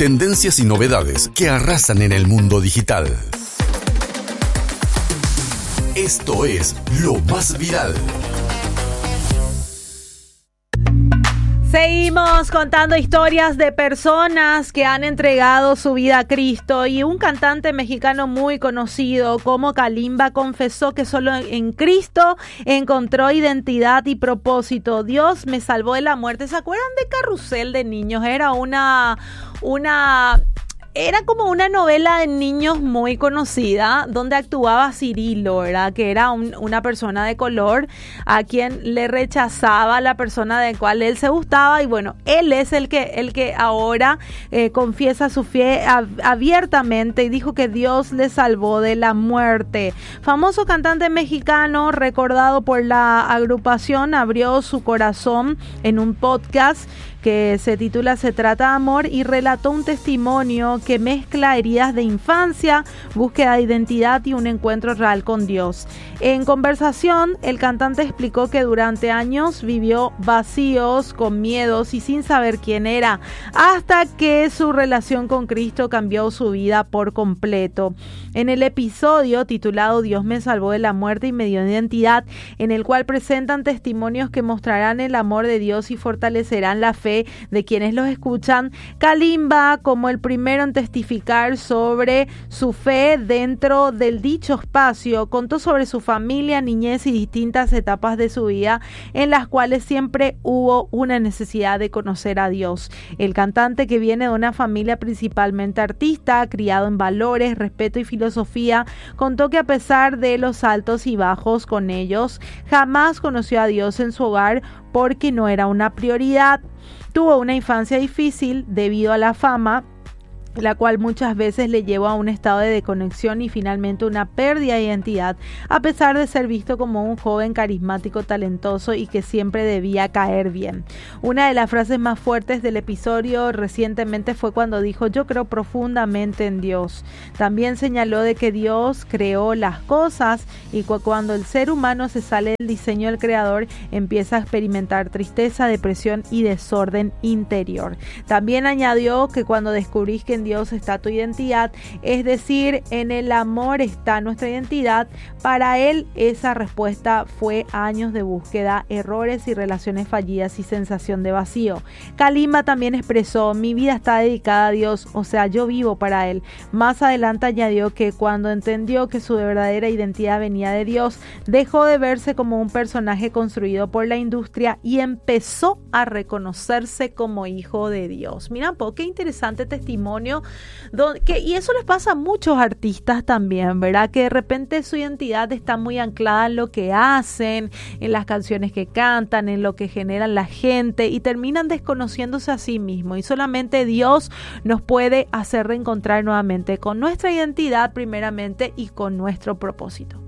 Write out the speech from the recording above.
tendencias y novedades que arrasan en el mundo digital. Esto es Lo Más Viral. Seguimos contando historias de personas que han entregado su vida a Cristo, y un cantante mexicano muy conocido como Kalimba confesó que solo en Cristo encontró identidad y propósito. Dios me salvó de la muerte. ¿Se acuerdan de Carrusel de niños? Era como una novela de niños muy conocida, donde actuaba Cirilo, ¿verdad? Que era una persona de color a quien le rechazaba la persona de cual él se gustaba. Y bueno, él es el que ahora confiesa su fe abiertamente y dijo que Dios le salvó de la muerte. Famoso cantante mexicano, recordado por la agrupación, abrió su corazón en un podcast que se titula Se trata de amor, y relató un testimonio que mezcla heridas de infancia, búsqueda de identidad y un encuentro real con Dios. En conversación, el cantante explicó que durante años vivió vacíos, con miedos y sin saber quién era, hasta que su relación con Cristo cambió su vida por completo. En el episodio titulado Dios me salvó de la muerte y me dio identidad, en el cual presentan testimonios que mostrarán el amor de Dios y fortalecerán la fe de quienes los escuchan, Kalimba, como el primero en testificar sobre su fe dentro del dicho espacio, contó sobre su familia, niñez y distintas etapas de su vida en las cuales siempre hubo una necesidad de conocer a Dios. El cantante, que viene de una familia principalmente artista, criado en valores, respeto y filosofía, contó que a pesar de los altos y bajos con ellos, jamás conoció a Dios en su hogar porque no era una prioridad. Tuvo una infancia difícil debido a la fama, la cual muchas veces le llevó a un estado de desconexión y finalmente una pérdida de identidad, a pesar de ser visto como un joven carismático, talentoso y que siempre debía caer bien. Una de las frases más fuertes del episodio recientemente fue cuando dijo: yo creo profundamente en Dios. También señaló de que Dios creó las cosas y cuando el ser humano se sale del diseño del creador, empieza a experimentar tristeza, depresión y desorden interior. También añadió que cuando descubrís que en Dios está tu identidad, es decir, en el amor está nuestra identidad, para él esa respuesta fue años de búsqueda, errores y relaciones fallidas y sensación de vacío. Kalimba también expresó: mi vida está dedicada a Dios, o sea, yo vivo para él. Más adelante añadió que cuando entendió que su verdadera identidad venía de Dios, dejó de verse como un personaje construido por la industria y empezó a reconocerse como hijo de Dios. Mira, qué interesante testimonio. Y eso les pasa a muchos artistas también, ¿verdad? Que de repente su identidad está muy anclada en lo que hacen, en las canciones que cantan, en lo que generan la gente, y terminan desconociéndose a sí mismos. Y solamente Dios nos puede hacer reencontrar nuevamente con nuestra identidad primeramente y con nuestro propósito.